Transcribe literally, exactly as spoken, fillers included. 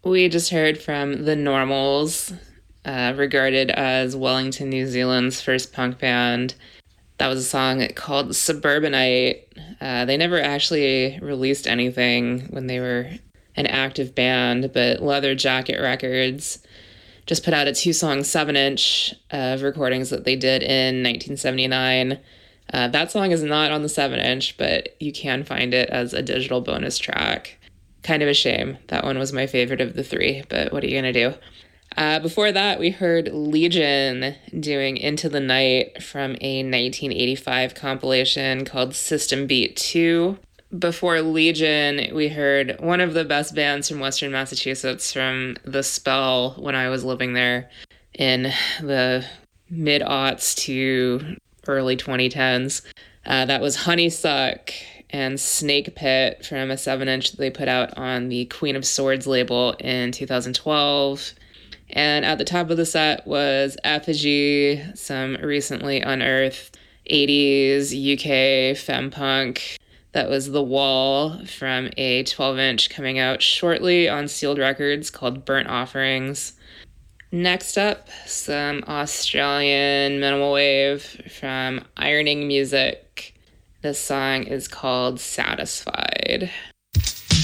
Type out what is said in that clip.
We just heard from The Normals, uh, regarded as Wellington, New Zealand's first punk band. That was a song called Suburbanite. Uh, they never actually released anything when they were an active band, but Leather Jacket Records just put out a two-song seven-inch of recordings that they did in nineteen seventy-nine. Uh, that song is not on the seven-inch, but you can find it as a digital bonus track. Kind of a shame. That one was my favorite of the three, but what are you going to do? Uh, before that, we heard Legion doing Into the Night from a nineteen eighty-five compilation called System Beat two. Before Legion, we heard one of the best bands from Western Massachusetts from The Spell when I was living there in the mid-aughts to early twenty tens. Uh, that was Honeysuck and Snake Pit from a seven-inch that they put out on the Queen of Swords label in two thousand twelve. And at the top of the set was Effigy, some recently unearthed eighties U K femme-punk. That was The Wall from a twelve-inch coming out shortly on Sealed Records called Burnt Offerings. Next up, some Australian minimal wave from Ironing Music. This song is called Satisfied.